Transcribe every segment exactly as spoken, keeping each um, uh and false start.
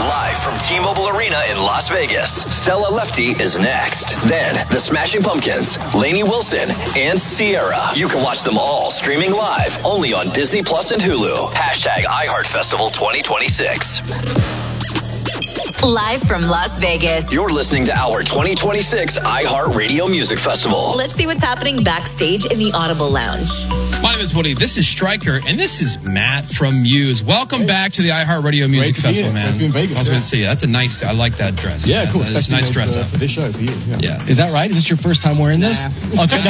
Live from T-Mobile Arena in Las Vegas, Stella Lefty is next. Then, the Smashing Pumpkins, Lainey Wilson, and Sierra. You can watch them all streaming live only on Disney Plus and Hulu. Hashtag iHeartFestival twenty twenty-six. Live from Las Vegas. You're listening to our twenty twenty-six iHeartRadio Music Festival. Let's see what's happening backstage in the Audible Lounge. My name is Woody. This is Stryker, and this is Matt from Muse. Welcome hey. back to the iHeartRadio Music Festival, man. Great to be in Vegas. I was yeah. going to see. That's a nice. I like that dress. Yeah, man. cool. It's a nice dress for, up for this show for you. Yeah. yeah. Is that right? Is this your first time wearing this? Nah. Okay.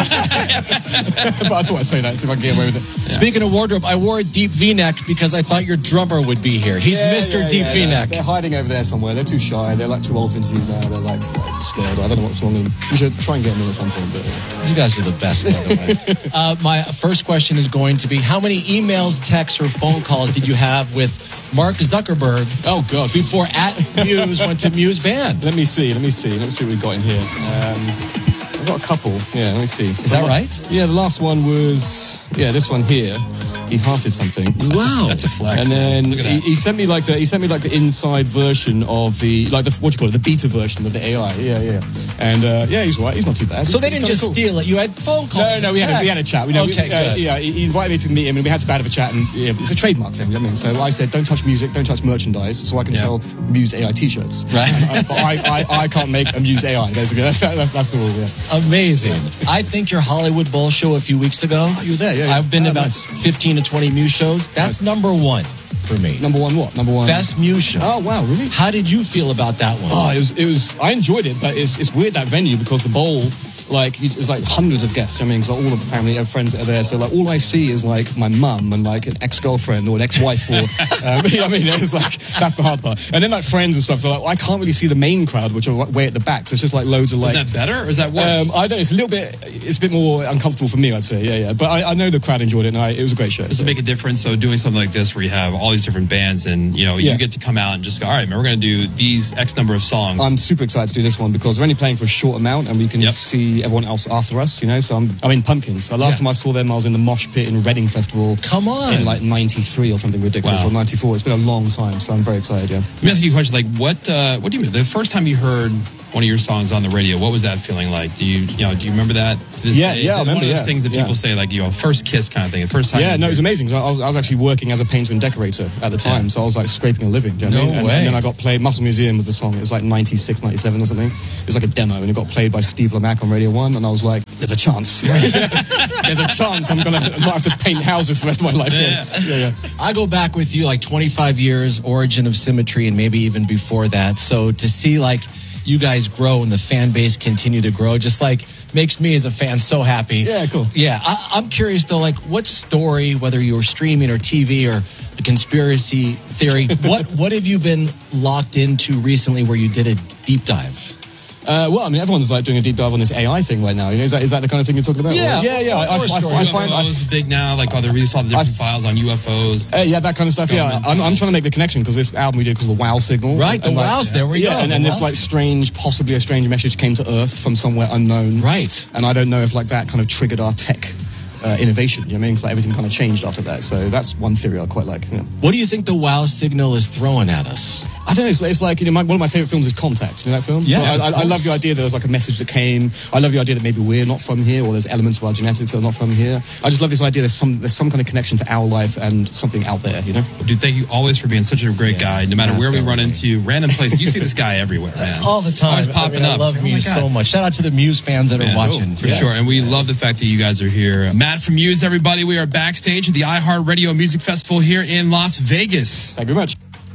But I thought I'd say that. See if I can get away with it. Yeah. Speaking of wardrobe, I wore a deep V-neck because I thought your drummer would be here. He's yeah, Mister Yeah, Deep yeah, V-neck. They're hiding over there somewhere. They're too shy. They're like too old for interviews now. They're like, like scared. I don't know what's wrong with them. We should try and get them in at some point. But yeah. You guys are the best, by the way. uh, my first question is going to be, how many emails, texts, or phone calls did you have with Mark Zuckerberg? Oh, God. Before at Muse went to Muse Band. Let me see. Let me see. Let me see what we've got in here. Um, I've got a couple. Yeah, let me see. Is that right? Yeah, the last one was, yeah, this one here. He hearted something. Wow, that's a, that's a flex. And then he, he sent me like the he sent me like the inside version of the like the what do you call it the beta version of the A I. Yeah, yeah. And uh, yeah, he's right. He's not too bad. So he's, they didn't just cool. steal it. You had phone calls. No, no, we had a, we had a chat. We know, okay, we, uh, good. yeah, he invited me to meet him, and we had to have a chat. And yeah, it's a trademark thing. I mean, so I said, don't touch music, don't touch merchandise, so I can yeah. sell Muse A I T-shirts. Right. uh, but I, I, I can't make a Muse A I. Basically, that's, that's, that's the rule. Yeah. Amazing. I think your Hollywood Bowl show a few weeks ago. Oh, you were there. Yeah. yeah. I've been oh, to about nice. fifteen to twenty Muse shows. That's nice. number one for me. Number one what? Number one. Best Muse show. Oh wow, really? How did you feel about that one? Oh, it was. It was. I enjoyed it, but it's it's weird that venue because the bowl. Like, it's like hundreds of guests, you know what I mean? So all of the family, have friends that are there. So, like, all I see is, like, my mum and, like, an ex-girlfriend or an ex-wife or, um, you know what I mean? It's like, that's the hard part. And then, like, friends and stuff. So, like, I can't really see the main crowd, which are like, way at the back. So it's just, like, loads of, so like... is that better or is that worse? Um, I don't know. It's a little bit, it's a bit more uncomfortable for me, I'd say. Yeah, yeah. But I, I know the crowd enjoyed it, and I, it was a great show. Does so. it make a difference? So doing something like this where you have all these different bands and, you know, Yeah. you get to come out and just go, all right, man, we're going to do these X number of songs. I'm super excited to do this one because we're only playing for a short amount and we can Yep. see everyone else after us, you know. So I'm, I'm in Pumpkins. So last Yeah. time I saw them, I was in the Mosh Pit in Reading Festival. Come on. In like ninety-three or something ridiculous, Wow. or ninety-four. It's been a long time, so I'm very excited, yeah. Let me ask you a question. Like, what, uh, what do you mean? The first time you heard one of your songs on the radio, what was that feeling like? Do you, you know, do you remember that to this Yeah, day? yeah, I Is it remember, one of those yeah, things that yeah. people say, like, you know, first kiss kind of thing, the first time? Yeah, you no, it was hear- amazing. 'Cause I was, I was actually working as a painter and decorator at the time, Yeah. so I was like scraping a living. Do you know what I No mean? And, way. and then I got played. Muscle Museum was the song. It was like ninety-six, ninety-seven or something. It was like a demo, and it got played by Steve Lamacq on Radio One, and I was like, "There's a chance. There's a chance I'm gonna not have to paint houses for the rest of my life." Yeah. yeah, yeah. I go back with you like twenty-five years, Origin of Symmetry, and maybe even before that. So to see like you guys grow and the fan base continue to grow, just like makes me as a fan so happy. Yeah, cool. Yeah, I, I'm curious though, like what story, whether you were streaming or T V or a conspiracy theory, what what have you been locked into recently where you did a deep dive? Uh, well, I mean, everyone's like doing a deep dive on this A I thing right now. You know, is that is that the kind of thing you're talking about? Yeah. Or- yeah, yeah. I, I, I, story. I find, I, U F Os big now, like, oh, they released all the different I- files on U F Os. Uh, yeah, that kind of stuff. Yeah, Government I'm, I'm files. trying to make the connection because this album we did called the Wow Signal. Right, the and, like, Wows, there we yeah, go. and, The and this Wow like strange, possibly a strange message came to Earth from somewhere unknown. Right. And I don't know if like that kind of triggered our tech uh, innovation. You know what I mean? So like, everything kind of changed after that. So that's one theory I quite like. Yeah. What do you think the Wow signal is throwing at us? I don't know. It's, it's like, you know, my, one of my favorite films is Contact. You know that film? Yes, So I, of I, I love course. the idea that there's like a message that came. I love the idea that maybe we're not from here, or there's elements of our genetics that are not from here. I just love this idea. There's some there's some kind of connection to our life and something out there. You know? Dude, thank you always for being such a great Yeah. guy. No matter Yeah, where we run definitely. into, random places, you see this guy everywhere, man. All the time. Always I popping mean, I up. love It's like, oh my Muse God. so much. Shout out to the Muse fans that Man, are watching. oh, for Yes. sure. And we love the fact that you guys are here. Matt from Muse, everybody. We are backstage at the iHeartRadio Music Festival here in Las Vegas. Thank you very much.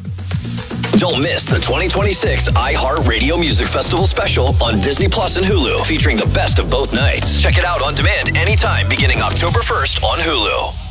Don't miss the twenty twenty-six iHeartRadio Music Festival special on Disney Plus and Hulu, featuring the best of both nights. Check it out on demand anytime beginning October first on Hulu.